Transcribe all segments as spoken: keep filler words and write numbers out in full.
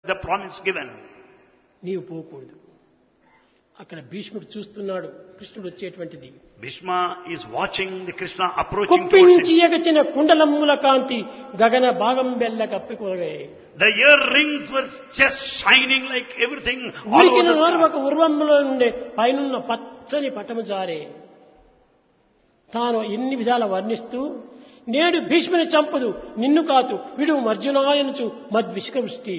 the promise given. నీవు పోకూడదు. అక్కడ భీష్ముడు చూస్తున్నాడు కృష్ణుడు వచ్చేటువంటిది. Bhishma is watching the Krishna approaching towards కుప్పించి him. ఎగచిన కుండలమ్ముల కాంతి గగన భాగం బెల్ల కప్పికొనగాయి. The earrings were just shining like everything all over ఉరికిన the వారు sky. ఒక ఉర్వంలో ఉండే పైనున్న పచ్చని పటము జారే తాను ఎన్ని విధాల వర్ణిస్తూ నేడు భీష్ముని చంపదు నిన్ను కాదు విడు మర్జునాయనుచు మద్విష్కృష్టి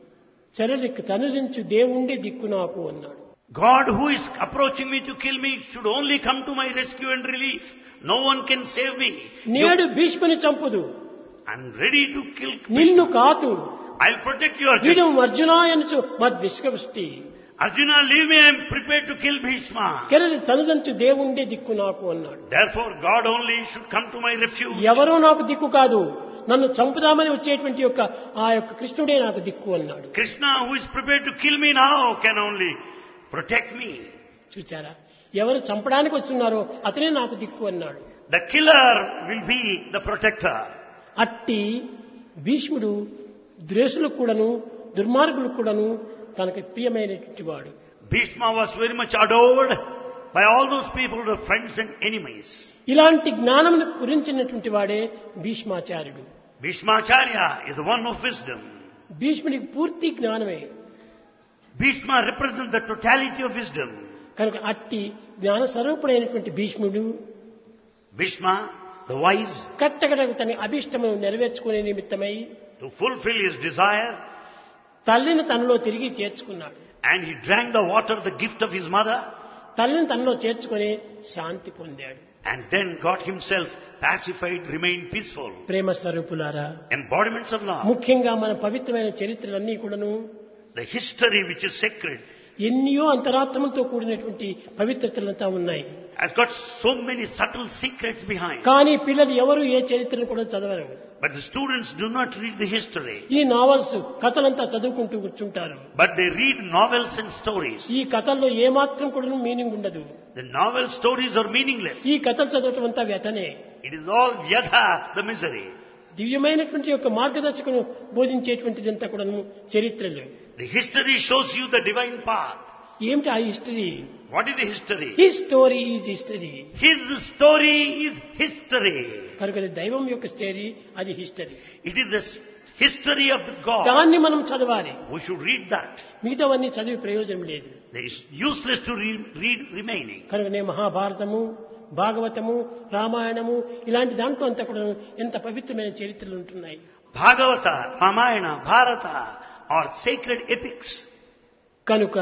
చరలికి తనుజించు దేవుండే దిక్కు నాకు అన్నాడు. God who is approaching me to kill me should only come to my rescue and relief. No one can save me. నేడు భీష్ముని చంపదు I'm ready to kill నిన్ను Krishna. కాదు I'll protect you, విడు Arjuna. మర్జునాయనుచు మద్విష్కృష్టి Arjuna, leave me. I'm prepared to kill Bhishma. కెరలి తనుజంచు దేవుండే దిక్కు నాకు అన్నాడు. Therefore, God only should come to my refuge. ఎవరో నాకు దిక్కు కాదు నన్ను చంపుదామని వచ్చేటువంటి యొక్క ఆ యొక్క కృష్ణుడే నాకు దిక్కు అన్నాడు. Krishna, who is prepared to kill me now, can only protect me. చూచారా ఎవరు చంపడానికి వస్తున్నారో అతనే నాకు దిక్కు అన్నాడు. The killer will be the protector. అట్టి భీష్ముడు ద్వేషులకు కూడాను దుర్మార్గులకు కూడాను తనకు ప్రియమైనటువంటి వాడు. Bhishma was very much adored by all those people who were friends and enemies. ఇలాంటి జ్ఞానం గురించినటువంటి వాడే భీష్మాచార్యుడు. Bhishmacharya is the one of wisdom. భీష్ముడికి పూర్తి జ్ఞానమే Bhishma represents the totality of wisdom. కనుక అట్టి జ్ఞాన స్వరూపుడైనటువంటి భీష్ముడు Bhishma, the wise, కట్టకడకు తన అభిష్టమును నెరవేర్చుకునే నిమిత్తమై to fulfill his desire, తల్లిని తనలో తిరిగి చేర్చుకున్నాడు. and he drank the water, the gift of his mother, తల్లిని తనలో చేర్చుకొని శాంతి పొందాడు. and then got himself pacified, remained peaceful. ప్రేమ స్వరూపులారా Embodiments of love. ముఖ్యంగా మన పవిత్రమైన చరిత్రలన్నీ కూడాను The history which is sacred ఎన్నో అంతరాత్మలతో కూడినటువంటి పవిత్రతలంతా ఉన్నాయి. has got so many subtle secrets behind. కానీ పిల్లలు ఎవరు ఏ చరిత్రను కూడా చదవరు. But the students do not read the history, ఈ నావల్స్ కథలంతా చదువుకుంటూ కూర్చుంటారు. but they read novels and stories. ఈ కథల్లో ఏమాత్రం కూడా మీనింగ్ ఉండదు. The novel stories are meaningless. ఈ కథలు చదవటం అంతా వ్యతనే. It is all vyatha, the misery. దివ్యమైనటువంటి యొక్క మార్గదర్శకును బోధించేటువంటిదంతా కూడా చరిత్రలు. The history shows you the divine path. ఏమిటి ఆ history? What is the history? His story is history. His story is history. కనుక అది దైవం యొక్క స్టోరీ, అది history. It is the history of the God. దాన్ని మనం చదవాలి. We should read that. మిగతావన్నీ చదివి ప్రయోజనం లేదు. It is useless to read, read remaining. కనుకనే మహాభారతము, భాగవతము, రామాయణము ఇలాంటి దాంట్లో అంతా కూడా ఎంత పవిత్రమైన చరిత్రలు ఉంటున్నాయి. Bhagavata, Ramayana, Bharata are sacred epics. కనుక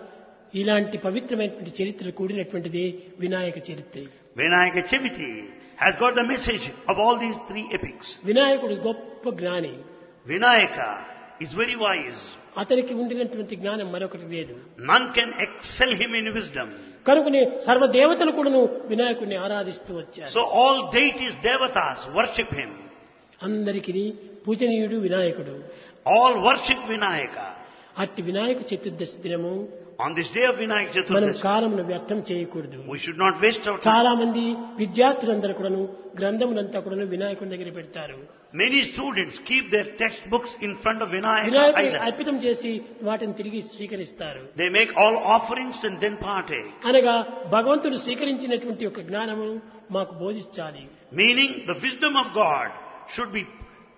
ఇలాంటి పవిత్రమైనటువంటి చరిత్రలు కూడినటువంటిది వినాయక చరిత్ర. Vinayaka Chaviti has got the message of all these three epics. వినాయకుడు గొప్ప జ్ఞాని. Vinayaka is very wise. అతనికి ఉండినటువంటి జ్ఞానం మరొకటి లేదు. None can excel him in wisdom. కనుకనే సర్వదేవతలు కూడాను వినాయకుడిని ఆరాధిస్తూ వచ్చారు. So all deities, devatas worship him. అందరికీ పూజనీయుడు వినాయకుడు. All worship Vinayaka. అట్టి వినాయక చతుర్దశి దినము On this day of Vinayaka మనం Chaturdashi, కాలమును వ్యర్థం చేయకూడదు. we should not waste our time. చాలా మంది విద్యార్థులందరూ కూడాను గ్రంథములంతా కూడాను వినాయకుడి దగ్గర పెడతారు. Many students keep their textbooks in front of Vinayaka వినాయకుడి idol. అర్పితం చేసి వాటిని తిరిగి స్వీకరిస్తారు. They make all offerings and then partake. అనగా భగవంతుడు స్వీకరించినటువంటి ఒక జ్ఞానము మాకు బోధించాలి. Meaning the wisdom of God should be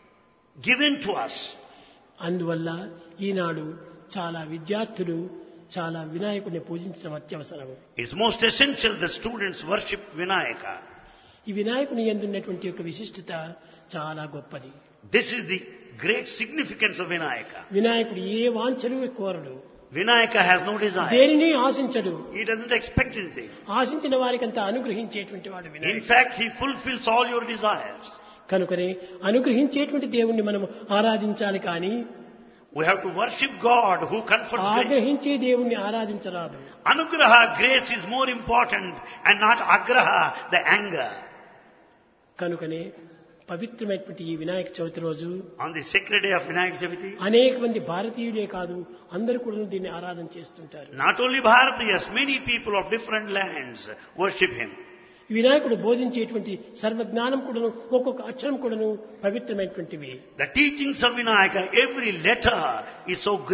given to us. అందువల్ల ఈనాడు చాలా విద్యార్థులు చాలా వినాయకుడిని పూజించడం అత్యవసరం. It's most essential that students worship Vinayaka. ఈ వినాయకుని యందున్నటువంటి యొక్క విశిష్టత చాలా గొప్పది. This is the great significance of Vinayaka. వినాయకుడు ఏ వాంఛలు కోరడు. Vinayaka has no desire. దేనిని ఆశించడు. He doesn't expect anything. ఆశించిన వారికంతా అనుగ్రహించేటువంటి వాడు In వినాయకుడు. fact, he fulfills all your desires. కనుకనే అనుగ్రహించేటువంటి దేవుణ్ణి మనం ఆరాధించాలి కానీ We have to worship God who confers grace. ఆగ్రహించే దేవుణ్ణి ఆరాధించరాదు. Anugraha, grace is more important and not agraha, the anger. కనుకనే పవిత్రమైనటువంటి ఈ వినాయక చవితి రోజు On the sacred day of Vinayaka Chaviti, అనేక మంది భారతీయులే కాదు అందరూ కూడా దీన్ని ఆరాధన చేస్తుంటారు. not only Bharatiyas, many people of different lands worship him. వినాయకుడు బోధించేటువంటి సర్వజ్ఞానం కూడాను ఒక్కొక్క అక్షరం కూడాను పవిత్రమైనటువంటివి. The teachings of Vinayaka, every letter is so great.